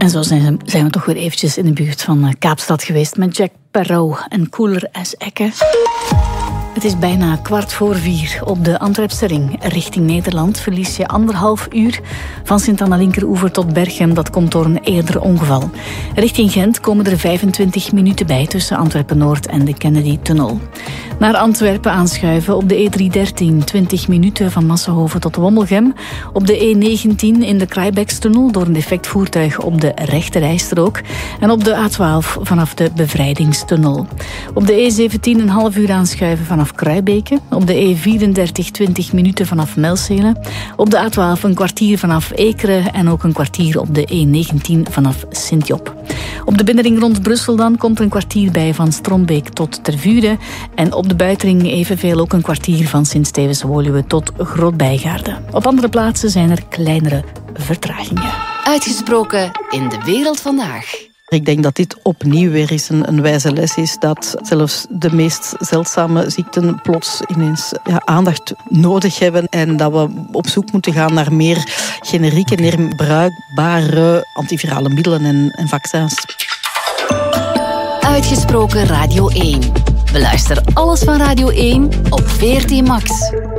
En zo zijn we toch weer eventjes in de buurt van Kaapstad geweest met Jack Perrault en Cooler as Ecke. Het is bijna 3:15 op de Antwerpse ring. Richting Nederland verlies je 1,5 uur van Sint-Anna-Linkeroever tot Berchem. Dat komt door een eerder ongeval. Richting Gent komen er 25 minuten bij tussen Antwerpen-Noord en de Kennedy-tunnel. Naar Antwerpen aanschuiven op de E313, 20 minuten van Massenhoven tot Wommelgem. Op de E19 in de Kraaibeekstunnel door een defect voertuig op de rechterrijstrook. En op de A12 vanaf de Bevrijdingstunnel. Op de E17 een half uur aanschuiven vanaf Kruibeke. Op de E34 20 minuten vanaf Melcelen. Op de A12 een kwartier vanaf Ekeren en ook een kwartier op de E19 vanaf Sint-Job. Op de binnenring rond Brussel dan komt er een kwartier bij van Strombeek tot Tervuren. En op de buitenring evenveel ook een kwartier van Sint-Stevens-Woluwe tot Groot-Bijgaarden. Op andere plaatsen zijn er kleinere vertragingen. Uitgesproken in de wereld vandaag. Ik denk dat dit opnieuw weer eens een wijze les is, dat zelfs de meest zeldzame ziekten plots ineens aandacht nodig hebben en dat we op zoek moeten gaan naar meer generieke, meer bruikbare antivirale middelen en vaccins. Uitgesproken Radio 1. Beluister alles van Radio 1 op VRT Max.